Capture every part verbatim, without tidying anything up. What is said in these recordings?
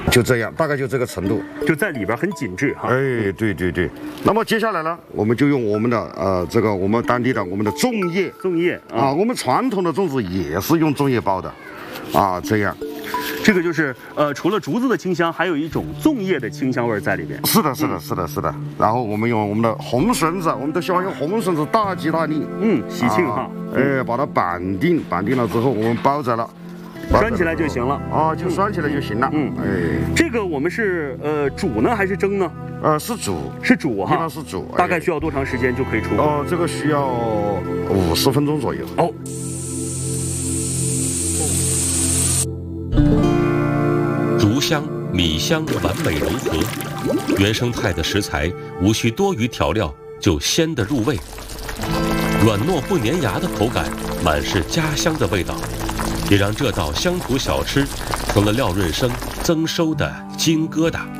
就这样，大概就这个程度， 就在里边很紧致哈。 哎，对对对。那么接下来呢，我们就用我们的呃这个我们当地的我们的粽叶， 粽叶啊， 啊我们传统的粽子也是用粽叶包的，啊这样。 这个就是呃，除了竹子的清香，还有一种粽叶的清香味在里边。 是的，是的，是的，是的。然后我们用我们的红绳子，我们都喜欢用红绳子大吉大利， 嗯，喜庆哈。 哎，把它绑定，绑定了之后，我们包在了， 拴起来就行了啊，就拴起来就行了。嗯，哎， 这个我们是呃煮呢还是蒸呢？ 呃，是煮， 是煮哈， 一般是煮。 大概需要多长时间就可以出锅？ 哦，这个需要五十分钟左右。 哦。 竹香、米香完美融合，原生态的食材无需多余调料就鲜得入味，软糯不粘牙的口感，满是家乡的味道，也让这道乡土小吃成了廖润生增收的金疙瘩。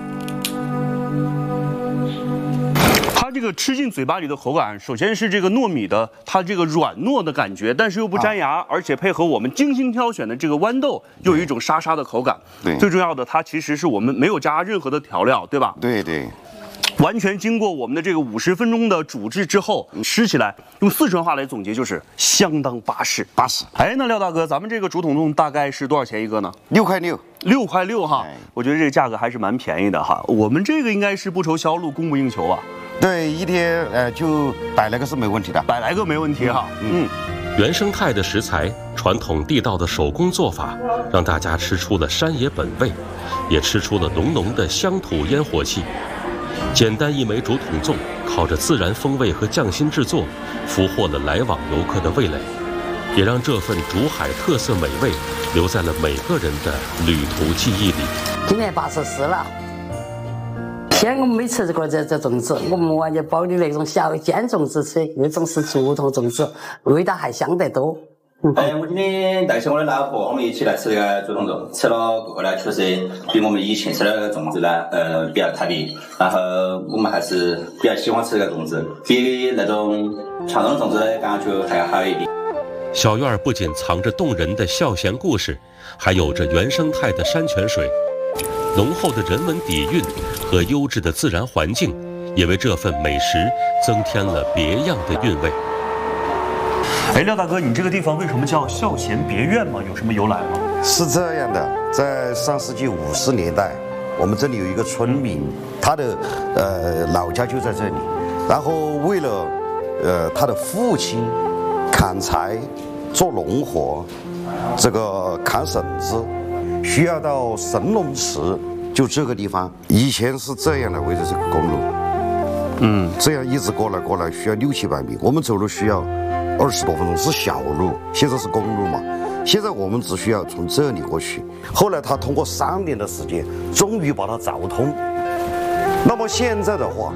它这个吃进嘴巴里的口感，首先是这个糯米的它这个软糯的感觉，但是又不粘牙，啊、而且配合我们精心挑选的这个豌豆，又有一种沙沙的口感。 对， 最重要的，它其实是我们没有加任何的调料，对吧？ 对对， 完全经过我们的这个五十分钟的煮制之后，吃起来用四川话来总结就是相当巴适。 巴适。 哎，那廖大哥，咱们这个竹筒粽大概是多少钱一个呢？ 六块六。 六块六哈， 哎、 我觉得这个价格还是蛮便宜的哈。我们这个应该是不愁销路，供不应求啊。 对，一天呃就百来个是没问题的， 百来个没问题哈。嗯，嗯原生态的食材，传统地道的手工做法，让大家吃出了山野本味，也吃出了浓浓的乡土烟火气。简单一枚竹筒粽，靠着自然风味和匠心制作，俘获了来往游客的味蕾。 也让这份竹海特色美味留在了每个人的旅途记忆里。 今年八十四了，现在我们没吃过这这粽子，我们完全包的那种小尖粽子吃，那种是竹筒粽子，味道还香得多。 嗯、哎，我今天带起我的老婆，我们一起来吃那个竹筒粽，吃了过后呢，确实比我们以前吃的那个粽子呢，呃，比较特别。然后我们还是比较喜欢吃这个粽子，比那种传统粽子的感觉还要好一点。 小院不仅藏着动人的孝贤故事，还有着原生态的山泉水，浓厚的人文底蕴和优质的自然环境，也为这份美食增添了别样的韵味。 哎，廖大哥，你这个地方为什么叫孝贤别院吗？有什么由来吗？ 是这样的，在上世纪五十年代，我们这里有一个村民，他的呃老家就在这里，然后为了呃他的父亲。 砍柴、做农活，这个砍绳子，需要到神农池，就这个地方，以前是这样的围着这个公路，嗯，这样一直过来过来需要六七百米，我们走路需要二十多分钟，是小路，现在是公路嘛，现在我们只需要从这里过去。后来他通过三年的时间，终于把它凿通。那么现在的话，